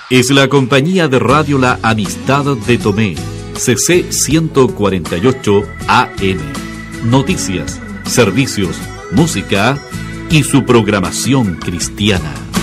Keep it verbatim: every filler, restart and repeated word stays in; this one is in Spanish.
Es la compañía de radio La Amistad de Tomé, C C ciento cuarenta y ocho A M. Noticias, servicios, música y su programación cristiana.